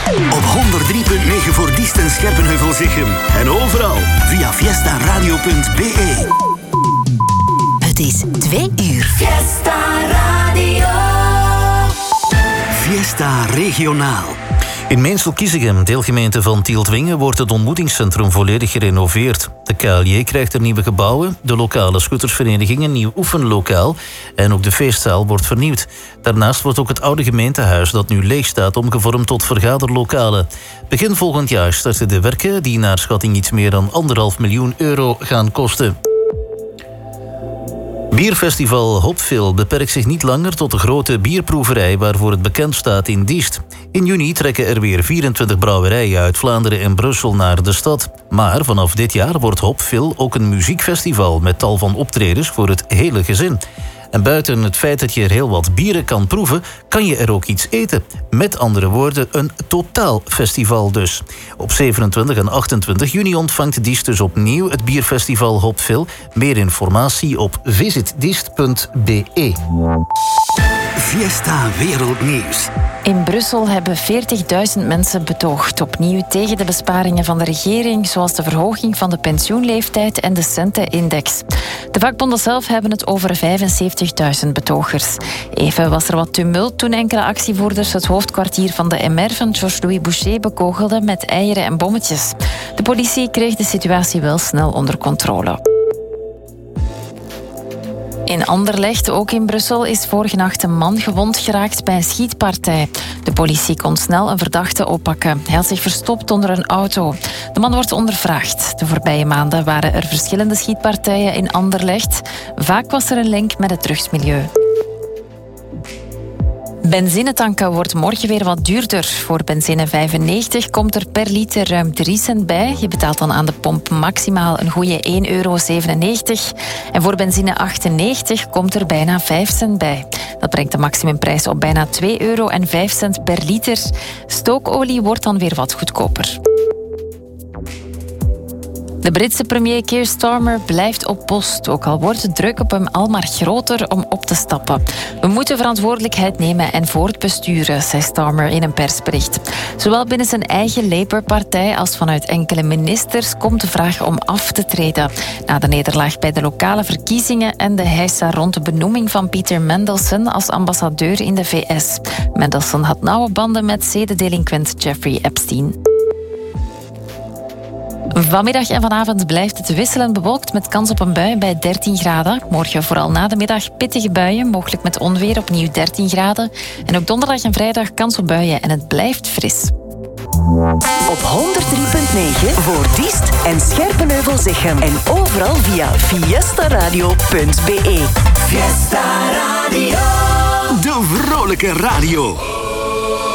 Op 103.9 voor Diest en Scherpenheuvel-Zichem. En overal via fiestaradio.be. Het is 2 uur. Fiesta Radio. Fiesta Regionaal. In Meensel-Kiezegem, deelgemeente van Tieltwingen, wordt het ontmoetingscentrum volledig gerenoveerd. De KLJ krijgt er nieuwe gebouwen, de lokale schuttersvereniging een nieuw oefenlokaal en ook de feestzaal wordt vernieuwd. Daarnaast wordt ook het oude gemeentehuis dat nu leeg staat omgevormd tot vergaderlokalen. Begin volgend jaar starten de werken die naar schatting iets meer dan €1,5 miljoen gaan kosten. Bierfestival Hopville beperkt zich niet langer tot de grote bierproeverij waarvoor het bekend staat in Diest. In juni trekken er weer 24 brouwerijen uit Vlaanderen en Brussel naar de stad. Maar vanaf dit jaar wordt Hopville ook een muziekfestival met tal van optredens voor het hele gezin. En buiten het feit dat je er heel wat bieren kan proeven, kan je er ook iets eten. Met andere woorden, een totaalfestival dus. Op 27 en 28 juni ontvangt Diest dus opnieuw het bierfestival Hopville. Meer informatie op visitdiest.be. Fiesta Wereldnieuws. In Brussel hebben 40.000 mensen betoogd. Opnieuw tegen de besparingen van de regering, zoals de verhoging van de pensioenleeftijd en de centenindex. De vakbonden zelf hebben het over 75.000 betogers. Even was er wat tumult toen enkele actievoerders het hoofdkwartier van de MR van Georges-Louis Boucher bekogelden met eieren en bommetjes. De politie kreeg de situatie wel snel onder controle. In Anderlecht, ook in Brussel, is vorige nacht een man gewond geraakt bij een schietpartij. De politie kon snel een verdachte oppakken. Hij had zich verstopt onder een auto. De man wordt ondervraagd. De voorbije maanden waren er verschillende schietpartijen in Anderlecht. Vaak was er een link met het drugsmilieu. Benzinetanken wordt morgen weer wat duurder. Voor benzine 95 komt er per liter ruim 3 cent bij. Je betaalt dan aan de pomp maximaal een goede €1,97. En voor benzine 98 komt er bijna 5 cent bij. Dat brengt de maximumprijs op bijna €2,05 per liter. Stookolie wordt dan weer wat goedkoper. De Britse premier Keir Starmer blijft op post, ook al wordt de druk op hem al maar groter om op te stappen. We moeten verantwoordelijkheid nemen en voortbesturen, zei Starmer in een persbericht. Zowel binnen zijn eigen Labour-partij als vanuit enkele ministers komt de vraag om af te treden. Na de nederlaag bij de lokale verkiezingen en de heisa rond de benoeming van Peter Mandelson als ambassadeur in de VS. Mandelson had nauwe banden met zedendelinquent Jeffrey Epstein. Vanmiddag en vanavond blijft het wisselend bewolkt met kans op een bui bij 13 graden. Morgen vooral na de middag pittige buien, mogelijk met onweer, opnieuw 13 graden. En ook donderdag en vrijdag kans op buien en het blijft fris. Op 103.9 voor Diest en Scherpenheuvel-Zichem. En overal via fiestaradio.be. Fiesta Radio. De vrolijke radio.